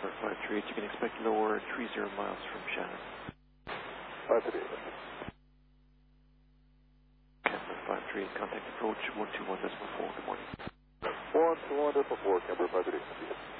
Kemper 538, you can expect lower 30 miles from Shannon. 538. Kemper 538, contact approach 121.4, good morning. 121.4, Kemper 538.